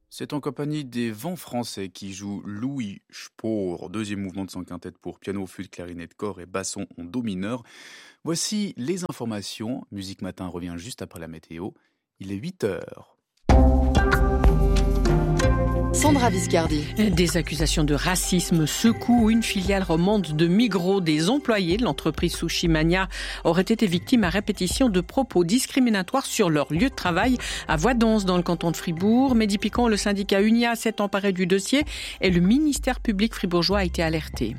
C'est en compagnie des Vents français qui jouent Louis Spohr, deuxième mouvement de son quintet pour piano, flûte, clarinette, cor et basson en do mineur. Voici les informations. Musique Matin revient juste après la météo. Il est 8 heures. Sandra Viscardi. Des accusations de racisme secouent une filiale romande de Migros. Des employés de l'entreprise Sushi Mania auraient été victimes à répétition de propos discriminatoires sur leur lieu de travail à Voidance dans le canton de Fribourg. Mehdi Piquant, le syndicat UNIA, s'est emparé du dossier et le ministère public fribourgeois a été alerté.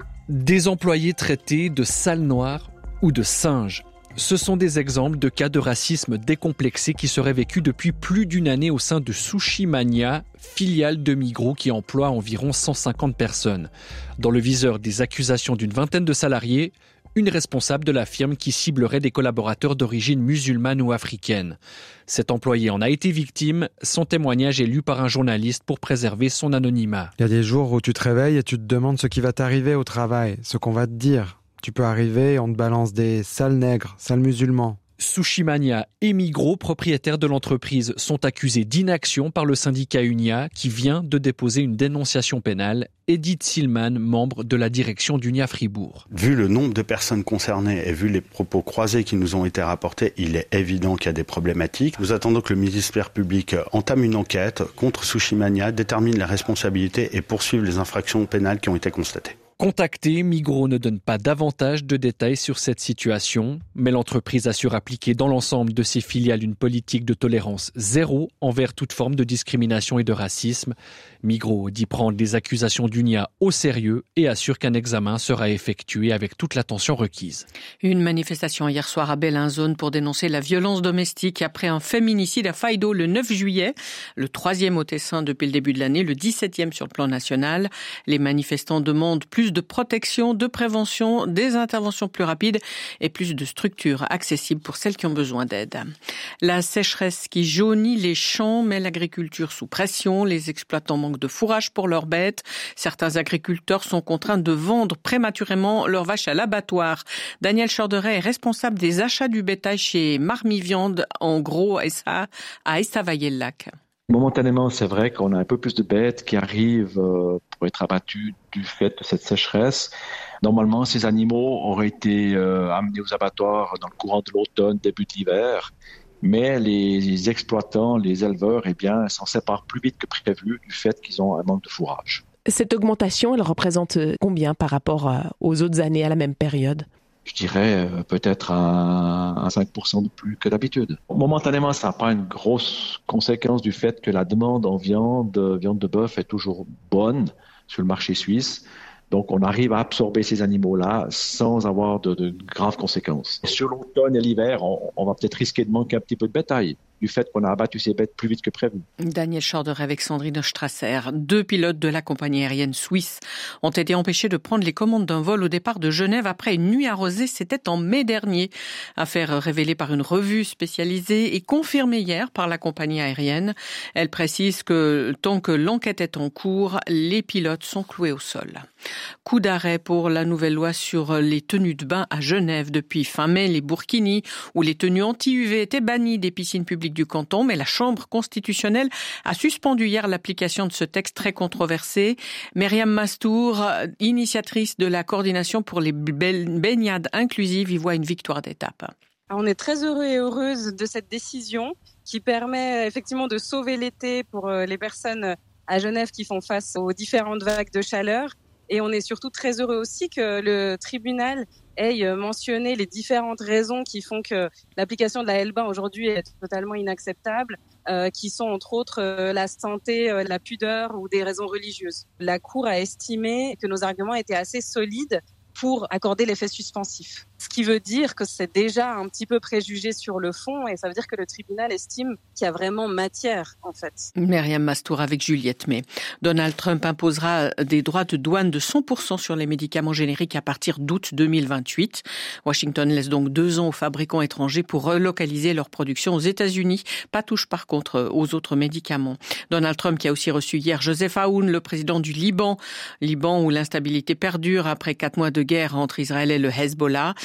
Des employés traités de sales noirs ou de singes. Ce sont des exemples de cas de racisme décomplexé qui seraient vécus depuis plus d'une année au sein de Sushi Mania, filiale de Migros qui emploie environ 150 personnes. Dans le viseur des accusations d'une vingtaine de salariés, une responsable de la firme qui ciblerait des collaborateurs d'origine musulmane ou africaine. Cet employé en a été victime. Son témoignage est lu par un journaliste pour préserver son anonymat. Il y a des jours où tu te réveilles et tu te demandes ce qui va t'arriver au travail, ce qu'on va te dire. Tu peux arriver et on te balance des sales nègres, sales musulmans. Sushi Mania et Migros, propriétaires de l'entreprise, sont accusés d'inaction par le syndicat UNIA qui vient de déposer une dénonciation pénale. Edith Silman, membre de la direction d'UNIA Fribourg. Vu le nombre de personnes concernées et vu les propos croisés qui nous ont été rapportés, il est évident qu'il y a des problématiques. Nous attendons que le ministère public entame une enquête contre Sushi Mania, détermine les responsabilités et poursuive les infractions pénales qui ont été constatées. Contacté, Migros ne donne pas davantage de détails sur cette situation, mais l'entreprise assure appliquer dans l'ensemble de ses filiales une politique de tolérance zéro envers toute forme de discrimination et de racisme. Migros dit prendre les accusations d'UNIA au sérieux et assure qu'un examen sera effectué avec toute l'attention requise. Une manifestation hier soir à Bellinzone pour dénoncer la violence domestique après un féminicide à Faido le 9 juillet, le 3e au Tessin depuis le début de l'année, le 17e sur le plan national. Les manifestants demandent plus de protection, de prévention, des interventions plus rapides et plus de structures accessibles pour celles qui ont besoin d'aide. La sécheresse qui jaunit les champs met l'agriculture sous pression. Les exploitants manquent de fourrage pour leurs bêtes. Certains agriculteurs sont contraints de vendre prématurément leurs vaches à l'abattoir. Daniel Chorderet est responsable des achats du bétail chez Marmi Viande en gros SA à Estavayer-le-Lac. Momentanément, c'est vrai qu'on a un peu plus de bêtes qui arrivent pour être abattues du fait de cette sécheresse. Normalement, ces animaux auraient été amenés aux abattoirs dans le courant de l'automne, début de l'hiver. Mais les exploitants, les éleveurs, s'en séparent plus vite que prévu du fait qu'ils ont un manque de fourrage. Cette augmentation, elle représente combien par rapport aux autres années à la même période ? Je dirais peut-être un 5% de plus que d'habitude. Momentanément, ça n'a pas une grosse conséquence du fait que la demande en viande de bœuf est toujours bonne sur le marché suisse. Donc, on arrive à absorber ces animaux-là sans avoir de graves conséquences. Sur l'automne et l'hiver, on va peut-être risquer de manquer un petit peu de bétail du fait qu'on a abattu ces bêtes plus vite que prévu. Daniel Chorderet avec Sandrine Strasser. 2 pilotes de la compagnie aérienne suisse ont été empêchés de prendre les commandes d'un vol au départ de Genève après une nuit arrosée. C'était en mai dernier. Affaire révélée par une revue spécialisée et confirmée hier par la compagnie aérienne. Elle précise que tant que l'enquête est en cours, les pilotes sont cloués au sol. Coup d'arrêt pour la nouvelle loi sur les tenues de bain à Genève. Depuis fin mai, les burkinis ou les tenues anti-UV étaient bannies des piscines publiques du canton, mais la Chambre constitutionnelle a suspendu hier l'application de ce texte très controversé. Myriam Mastour, initiatrice de la coordination pour les baignades inclusives, y voit une victoire d'étape. On est très heureux et heureuse de cette décision qui permet effectivement de sauver l'été pour les personnes à Genève qui font face aux différentes vagues de chaleur. Et on est surtout très heureux aussi que le tribunal ait mentionné les différentes raisons qui font que l'application de la L-bain aujourd'hui est totalement inacceptable, qui sont entre autres la santé, la pudeur ou des raisons religieuses. La Cour a estimé que nos arguments étaient assez solides pour accorder l'effet suspensif. Ce qui veut dire que c'est déjà un petit peu préjugé sur le fond et ça veut dire que le tribunal estime qu'il y a vraiment matière, en fait. Myriam Mastour avec Juliette May. Donald Trump imposera des droits de douane de 100% sur les médicaments génériques à partir d'août 2028. Washington laisse donc 2 ans aux fabricants étrangers pour relocaliser leur production aux États-Unis. Pas touche par contre aux autres médicaments. Donald Trump qui a aussi reçu hier Joseph Aoun, le président du Liban. Liban où l'instabilité perdure après 4 mois de guerre entre Israël et le Hezbollah.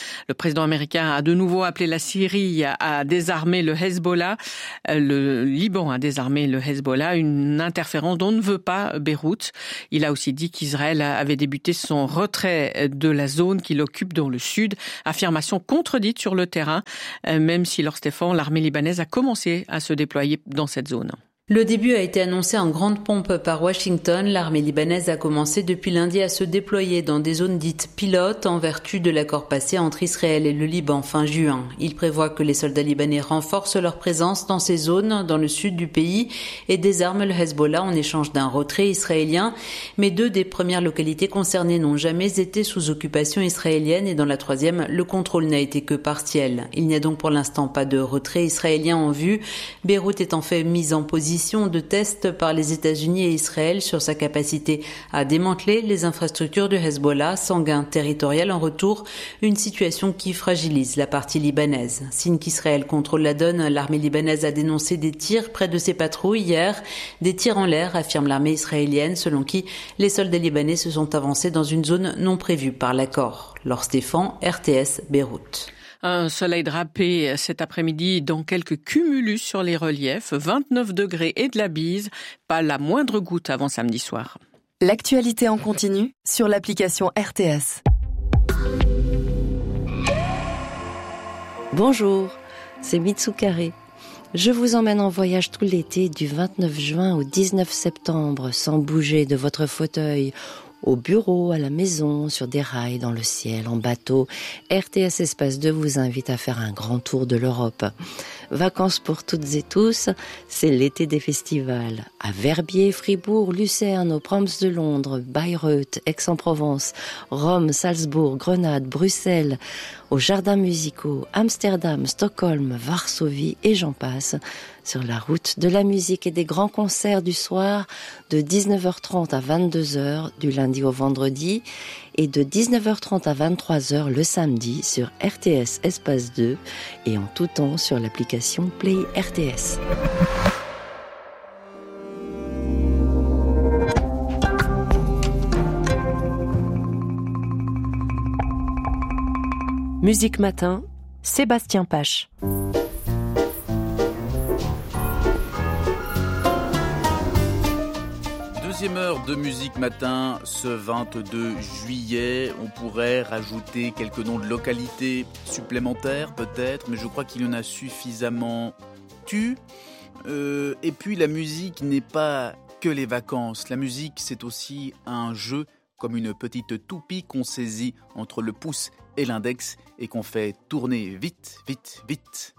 Le président américain a de nouveau appelé la Syrie à désarmer le Hezbollah. Le Liban a désarmé le Hezbollah, une interférence dont ne veut pas Beyrouth. Il a aussi dit qu'Israël avait débuté son retrait de la zone qu'il occupe dans le sud. Affirmation contredite sur le terrain, même si, Laure Stéphane, l'armée libanaise a commencé à se déployer dans cette zone. Le début a été annoncé en grande pompe par Washington. L'armée libanaise a commencé depuis lundi à se déployer dans des zones dites pilotes en vertu de l'accord passé entre Israël et le Liban fin juin. Il prévoit que les soldats libanais renforcent leur présence dans ces zones dans le sud du pays et désarment le Hezbollah en échange d'un retrait israélien. Mais 2 des premières localités concernées n'ont jamais été sous occupation israélienne et dans la 3e, le contrôle n'a été que partiel. Il n'y a donc pour l'instant pas de retrait israélien en vue. Beyrouth est en fait mise en position de test par les États-Unis et Israël sur sa capacité à démanteler les infrastructures du Hezbollah, sans gain territorial en retour, une situation qui fragilise la partie libanaise. Signe qu'Israël contrôle la donne, l'armée libanaise a dénoncé des tirs près de ses patrouilles hier, des tirs en l'air, affirme l'armée israélienne, selon qui les soldats libanais se sont avancés dans une zone non prévue par l'accord. Laure Stéphane, RTS, Beyrouth. Un soleil drapé cet après-midi dans quelques cumulus sur les reliefs, 29 degrés et de la bise, pas la moindre goutte avant samedi soir. L'actualité en continu sur l'application RTS. Bonjour, c'est Mitsukare. Je vous emmène en voyage tout l'été du 29 juin au 19 septembre sans bouger de votre fauteuil. Au bureau, à la maison, sur des rails, dans le ciel, en bateau, RTS Espace 2 vous invite à faire un grand tour de l'Europe. Vacances pour toutes et tous, c'est l'été des festivals. À Verbier, Fribourg, Lucerne, aux Proms de Londres, Bayreuth, Aix-en-Provence, Rome, Salzbourg, Grenade, Bruxelles, aux jardins musicaux, Amsterdam, Stockholm, Varsovie et j'en passe. Sur la route de la musique et des grands concerts du soir de 19h30 à 22h du lundi au vendredi et de 19h30 à 23h le samedi sur RTS Espace 2 et en tout temps sur l'application Play RTS. Musique Matin, Sébastien Pache. Deuxième heure de Musique Matin, ce 22 juillet. On pourrait rajouter quelques noms de localités supplémentaires peut-être, mais je crois qu'il y en a suffisamment. Et puis la musique n'est pas que les vacances. La musique, c'est aussi un jeu, comme une petite toupie qu'on saisit entre le pouce et l'index et qu'on fait tourner vite, vite, vite.